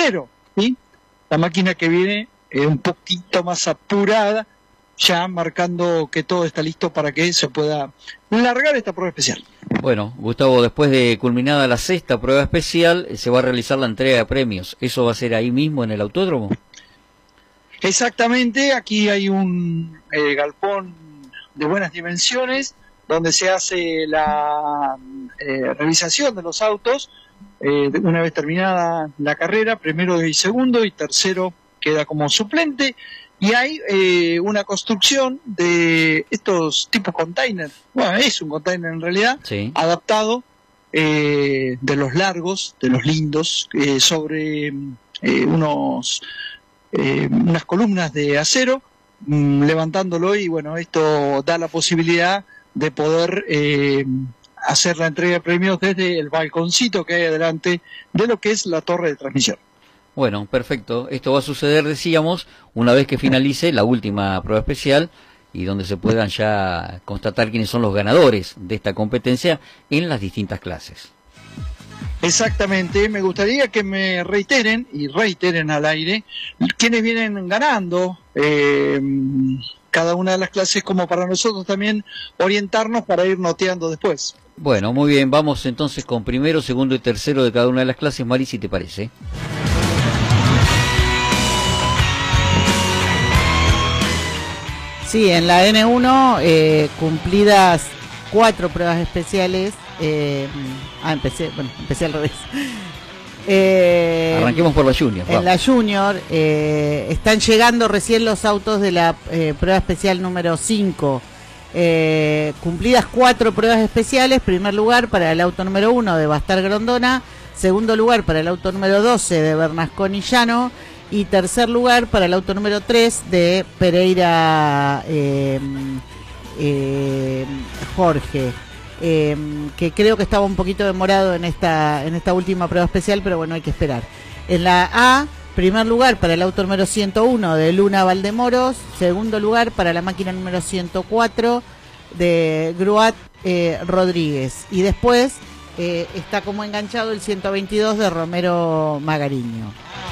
primero, ¿sí? La máquina que viene un poquito más apurada, ya marcando que todo está listo para que se pueda largar esta prueba especial. Bueno, Gustavo, después de culminada la sexta prueba especial, se va a realizar la entrega de premios. ¿Eso va a ser ahí mismo en el autódromo? Exactamente, aquí hay un galpón de buenas dimensiones donde se hace la revisación de los autos una vez terminada la carrera, primero y segundo, y tercero queda como suplente, y hay una construcción de estos tipos container, bueno, es un container en realidad, sí, adaptado de los largos, de los lindos, sobre unas columnas de acero, levantándolo, y bueno, esto da la posibilidad de poder hacer la entrega de premios desde el balconcito que hay adelante de lo que es la torre de transmisión. Bueno, perfecto. Esto va a suceder, decíamos, una vez que finalice la última prueba especial y donde se puedan ya constatar quiénes son los ganadores de esta competencia en las distintas clases. Exactamente, me gustaría que me reiteren al aire quiénes vienen ganando cada una de las clases, como para nosotros también orientarnos para ir noteando después. Bueno, muy bien, vamos entonces con primero, segundo y tercero de cada una de las clases. Mari, si te parece. Sí, en la N1 cumplidas 4 pruebas especiales. Empecé al revés. Arranquemos por la Junior. En la Junior están llegando recién los autos de la prueba especial número 5. Cumplidas 4 pruebas especiales. Primer lugar para el auto número 1 de Bastar Grondona. Segundo lugar para el auto número 12 de Bernasconi Llano. Y tercer lugar para el auto número 3 de Pereira Jorge. Que creo que estaba un poquito demorado en esta última prueba especial, pero bueno, hay que esperar. En la A, primer lugar para el auto número 101 de Luna Valdemoros. Segundo lugar para la máquina número 104 de Gruat Rodríguez. Y después está como enganchado el 122 de Romero Magariño.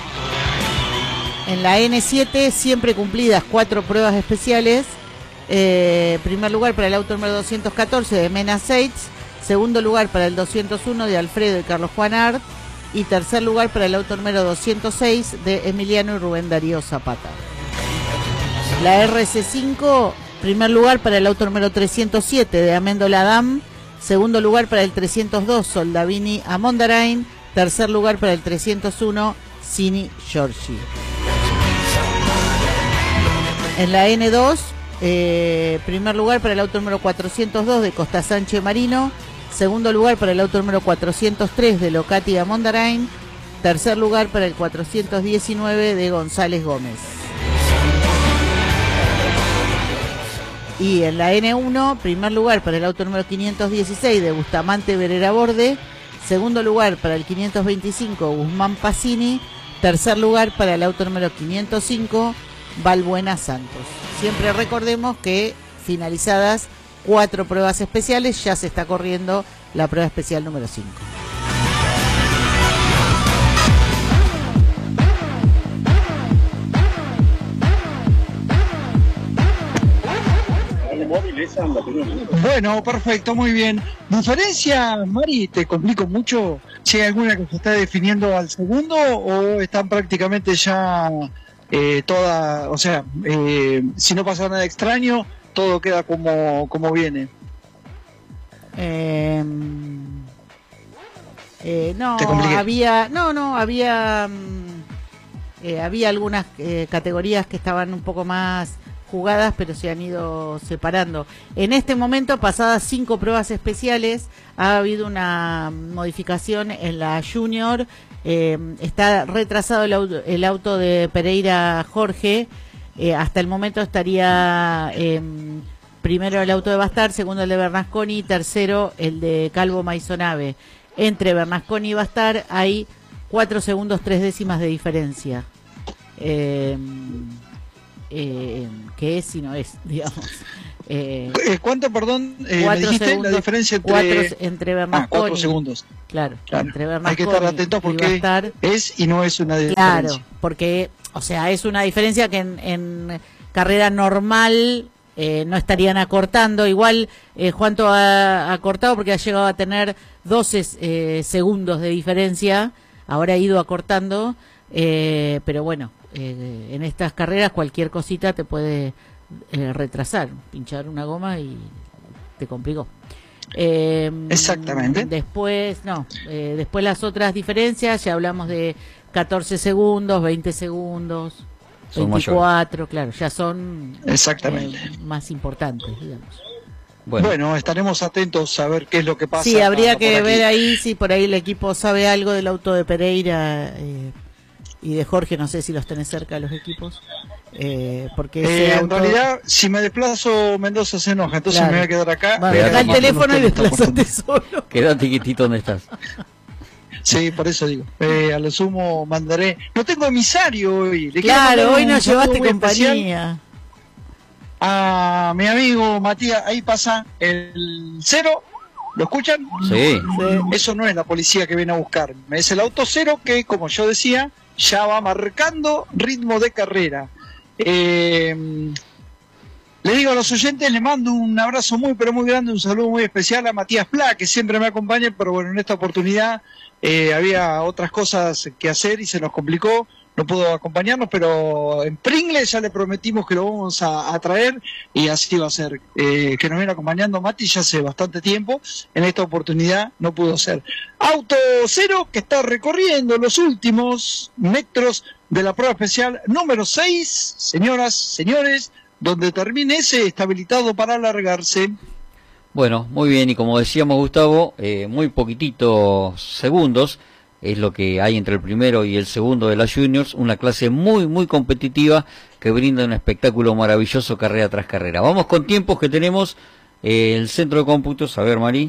En la N7, siempre cumplidas 4 pruebas especiales. Primer lugar para el auto número 214 de Mena Seitz. Segundo lugar para el 201 de Alfredo y Carlos Juan Art. Y tercer lugar para el auto número 206 de Emiliano y Rubén Darío Zapata. La RC5, primer lugar para el auto número 307 de Améndola Dam. Segundo lugar para el 302 Soldavini Amondarain. Tercer lugar para el 301 Cini Giorgi. En la N2, primer lugar para el auto número 402 de Costa Sánchez Marino. Segundo lugar para el auto número 403 de Locati Amondarain. Tercer lugar para el 419 de González Gómez. Y en la N1, primer lugar para el auto número 516 de Bustamante Verera Borde. Segundo lugar para el 525 Guzmán Pacini. Tercer lugar para el auto número 505 Valbuena Santos. Siempre recordemos que finalizadas 4 pruebas especiales, ya se está corriendo la prueba especial número 5. Bueno, perfecto, muy bien. ¿Diferencia, Mari, te complico mucho si hay alguna que se está definiendo al segundo o están prácticamente ya toda, o sea, si no pasa nada extraño, todo queda como viene? Había algunas categorías que estaban un poco más jugadas, pero se han ido separando. En este momento, pasadas 5 pruebas especiales, ha habido una modificación en la Junior. Está retrasado el auto de Pereira Jorge. Hasta el momento estaría primero el auto de Bastar, segundo el de Bernasconi, tercero el de Calvo Maisonave. Entre Bernasconi y Bastar hay 4 segundos 3 décimas de diferencia. Que es y no es, digamos. ¿Cuánto, perdón, me 4 dijiste segundos, la diferencia entre Bernasconi? 4 segundos. Claro, Claro. entre Hay Bernasconi que estar atentos y porque Bastar. es y no es una diferencia. Claro, porque, o sea, es una diferencia que en carrera normal no estarían acortando. Igual Juanto ha acortado porque ha llegado a tener 12 segundos de diferencia. Ahora ha ido acortando, pero bueno, en estas carreras cualquier cosita te puede retrasar, pinchar una goma y te complicó. Exactamente. Después las otras diferencias, ya hablamos de 14 segundos, 20 segundos, Son 24, claro, ya son Exactamente. más importantes, digamos. Bueno, estaremos atentos a ver qué es lo que pasa. Sí, habría por que aquí. ver ahí si por ahí el equipo sabe algo del auto de Pereira y de Jorge, no sé si los tenés cerca los equipos. Porque ese En auto... realidad, si me desplazo, Mendoza se enoja, entonces Claro. me voy a quedar acá. Bueno, Quedate deja el con teléfono y usted en esta desplazate oportunidad. solo. Quédate quietito donde estás. Sí, por eso digo. A lo sumo mandaré. No tengo emisario hoy. Le quiero Claro, mandar hoy un nos saludo llevaste muy especial compañía. a mi amigo Matías. Ahí pasa el 0. ¿Lo escuchan? Sí. Sí. Eso no es la policía que viene a buscarme. Es el auto 0 que, como yo decía, ya va marcando ritmo de carrera. Le digo a los oyentes, le mando un abrazo muy, pero muy grande, un saludo muy especial a Matías Pla, que siempre me acompaña, pero bueno, en esta oportunidad había otras cosas que hacer y se nos complicó, no pudo acompañarnos, pero en Pringles ya le prometimos que lo vamos a traer y así va a ser. Que nos viene acompañando Mati ya hace bastante tiempo, en esta oportunidad no pudo ser. Auto 0 que está recorriendo los últimos metros de la prueba especial número 6, señoras, señores, donde termine ese está habilitado para alargarse. Bueno, muy bien, y como decíamos, Gustavo, muy poquititos segundos es lo que hay entre el primero y el segundo de la Juniors, una clase muy, muy competitiva que brinda un espectáculo maravilloso carrera tras carrera. Vamos con tiempos que tenemos el centro de cómputos. A ver, Mari.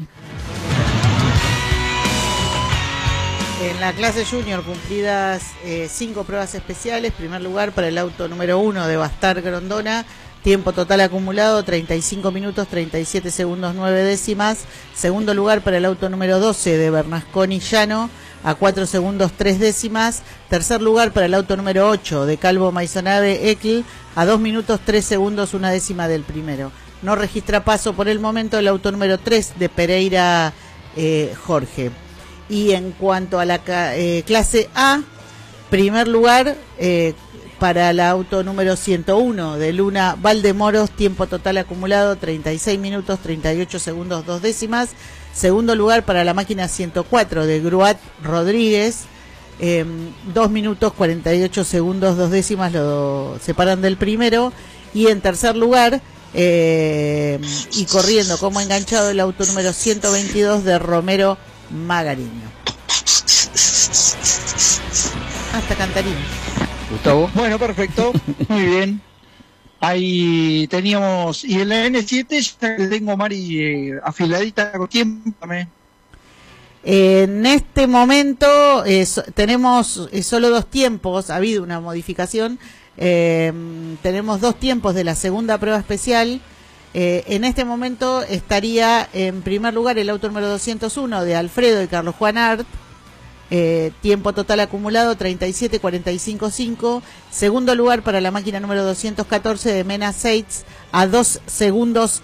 En la clase junior cumplidas 5 pruebas especiales. Primer lugar para el auto número 1 de Bastar Grondona. Tiempo total acumulado 35 minutos 37 segundos 9 décimas. Segundo lugar para el auto número 12 de Bernasconi Llano a 4 segundos 3 décimas. Tercer lugar para el auto número 8 de Calvo Maisonave Eckl a 2 minutos 3 segundos 1 décima del primero. No registra paso por el momento el auto número 3 de Pereira Jorge. Y en cuanto a la clase A, primer lugar para el auto número 101 de Luna Valdemoros, tiempo total acumulado 36 minutos 38 segundos 2 décimas. Segundo lugar para la máquina 104 de Gruat Rodríguez, 2 minutos 48 segundos 2 décimas lo separan del primero. Y en tercer lugar, y corriendo como enganchado, el auto número 122 de Romero Magariño. Hasta Cantarín. Gustavo. Bueno, perfecto, muy bien. Ahí teníamos, y en la N7 ya que tengo Mari afiladita con tiempo también. En este momento tenemos solo 2 tiempos, ha habido una modificación, tenemos 2 tiempos de la segunda prueba especial. En este momento estaría en primer lugar el auto número 201 de Alfredo y Carlos Juan Art, tiempo total acumulado 37:45.5. Segundo lugar para la máquina número 214 de Mena Seitz a 2 segundos